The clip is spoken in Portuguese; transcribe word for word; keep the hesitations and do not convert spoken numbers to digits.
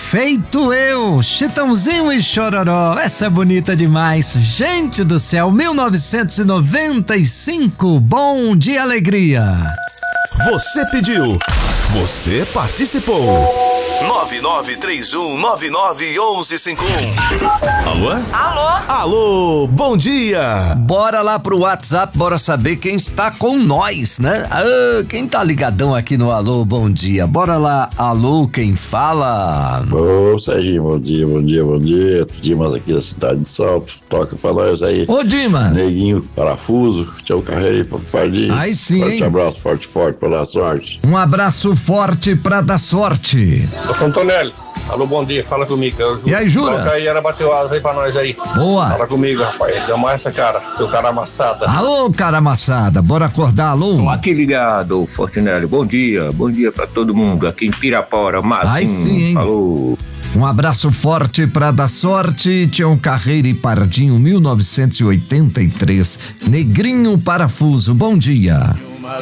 Feito eu, Chitãozinho e Chororó, essa é bonita demais. Gente do céu, mil novecentos e noventa e cinco, bom dia, alegria. Você pediu, você participou. nove nove três um nove nove um um cinco um. Alô? Alô? Alô, bom dia. Bora lá pro WhatsApp, bora saber quem está com nós, né? Ah, quem tá ligadão aqui no Alô, bom dia. Bora lá, alô, quem fala? Ô, Serginho, bom dia, bom dia, bom dia. Dimas aqui da cidade de Salto, toca pra nós aí. Ô, Dimas. Neguinho, Parafuso, Tchau Carreira e Papardinho. Aí sim, forte hein? abraço, forte, forte, pra dar sorte. Um abraço forte pra dar sorte. Ô, Fontonelli, alô, bom dia, fala comigo. Eu E aí, Juras? Toca aí, era bateu asa aí pra nós aí. Boa. Fala comigo, rapaz. Deu mais essa cara, seu cara amassada. Alô, cara amassada, bora acordar, alô? Aqui ligado, Fortinelli, bom dia, bom dia pra todo mundo, aqui em Pirapora, Massim, Aí sim, hein? falou. Um abraço forte pra dar sorte, Tião Carreira e Pardinho, mil novecentos e oitenta e três, Negrinho Parafuso, bom dia.